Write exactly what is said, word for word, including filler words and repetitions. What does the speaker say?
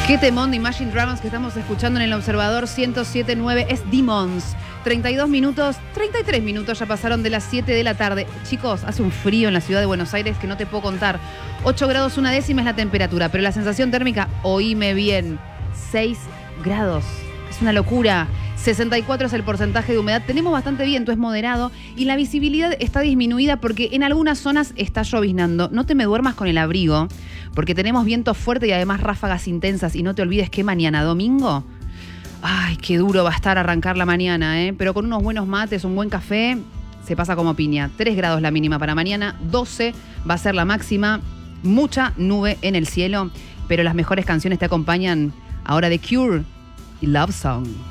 Qué temón de Imagine Dragons que estamos escuchando en el Observador ciento siete punto nueve es Demons. treinta y dos minutos, treinta y tres minutos ya pasaron de las siete de la tarde. Chicos, hace un frío en la ciudad de Buenos Aires que no te puedo contar. ocho grados una décima es la temperatura, pero la sensación térmica, oíme bien, seis grados. Es una locura. sesenta y cuatro es el porcentaje de humedad. Tenemos bastante viento, es moderado y la visibilidad está disminuida porque en algunas zonas está lloviznando. No te me duermas con el abrigo porque tenemos viento fuerte y además ráfagas intensas. Y no te olvides que mañana domingo, ay, qué duro va a estar arrancar la mañana, ¿eh? Pero con unos buenos mates, un buen café, se pasa como piña. tres grados la mínima para mañana, doce va a ser la máxima. Mucha nube en el cielo, pero las mejores canciones te acompañan ahora de Cure y Love Song.